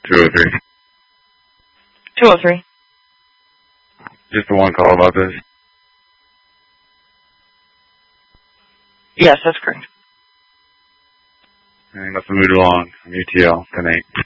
203. 203. Just the one call about this? Yes, that's correct. I must have moved along. I'm UTL 10-8.